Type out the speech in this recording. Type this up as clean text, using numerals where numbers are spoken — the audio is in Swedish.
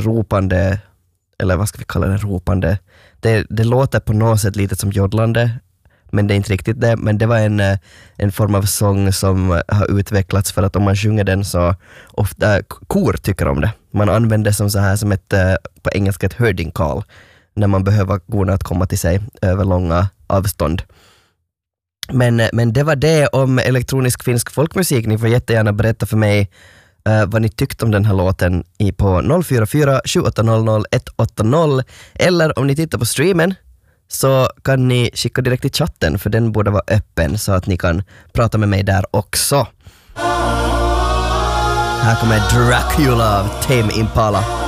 ropande, eller vad ska vi kalla det, ropande. Det låter på något sätt lite som jodlande, men det är inte riktigt det. Men det var en form av sång som har utvecklats för att om man sjunger den så ofta kor tycker om det. Man använder det som så här som ett, på engelska, ett herding call, när man behöver korna att komma till sig över långa avstånd. Men det var det om elektronisk finsk folkmusik. Ni får jättegärna berätta för mig vad ni tyckte om den här låten på 044 780 180, eller om ni tittar på streamen så kan ni skicka direkt i chatten, för den borde vara öppen så att ni kan prata med mig där också. Här kommer Dracula av Tame Impala.